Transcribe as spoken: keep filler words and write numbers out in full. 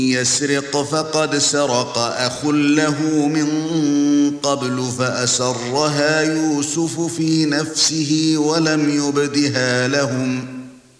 يسرق فقد سرق أخ له من قبل فأسرها يوسف في نفسه ولم يبدها لهم